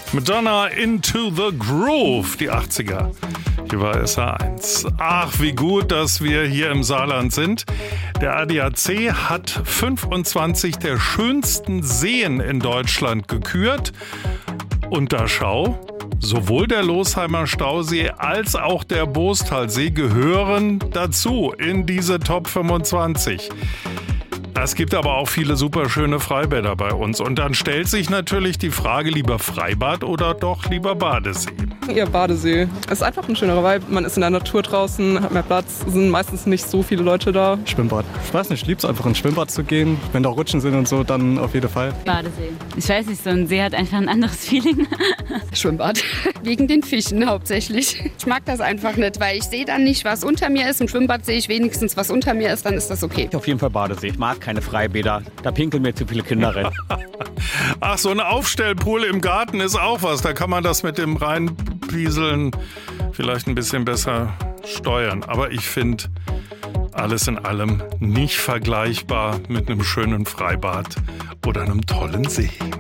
Madonna, Into the Groove, die 80er. Hier war SR1. Ach, wie gut, dass wir hier im Saarland sind. Der ADAC hat 25 der schönsten Seen in Deutschland gekürt. Und da schau, sowohl der Losheimer Stausee als auch der Boostalsee gehören dazu in diese Top 25. Es gibt aber auch viele super schöne Freibäder bei uns. Und dann stellt sich natürlich die Frage, lieber Freibad oder doch lieber Badesee? Eher Badesee. Es ist einfach ein schönerer Vibe. Man ist in der Natur draußen, hat mehr Platz, sind meistens nicht so viele Leute da. Schwimmbad. Ich weiß nicht, ich liebe es einfach ins Schwimmbad zu gehen. Wenn da Rutschen sind und so, dann auf jeden Fall. Badesee. Ich weiß nicht, so ein See hat einfach ein anderes Feeling. Schwimmbad. Wegen den Fischen hauptsächlich. Ich mag das einfach nicht, weil ich sehe dann nicht, was unter mir ist. Im Schwimmbad sehe ich wenigstens, was unter mir ist, dann ist das okay. Auf jeden Fall Badesee. Ich mag keine Freibäder. Da pinkeln mir zu viele Kinder rein. Ach, so ein Aufstellpool im Garten ist auch was. Da kann man das mit dem Reinpieseln vielleicht ein bisschen besser steuern. Aber ich finde alles in allem nicht vergleichbar mit einem schönen Freibad oder einem tollen See.